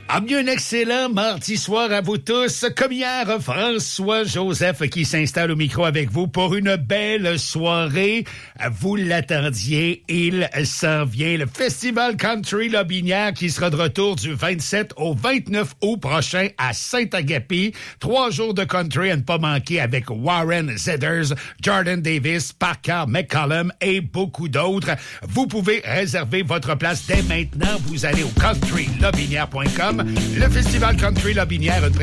Ah, bien un excellent mardi soir à vous tous. Comme hier, François Joseph qui s'installe au micro avec vous pour une belle soirée. Vous l'attendiez, il s'en vient. Le Festival Country Lobinière qui sera de retour du 27 au 29 août prochain à Saint-Agapi. 3 jours de country à ne pas manquer avec Warren Zedders, Jordan Davis, Parker McCollum et beaucoup d'autres. Vous pouvez réserver votre place dès maintenant. Vous allez au countrylobinière.com. Le Festival Country Lobinière,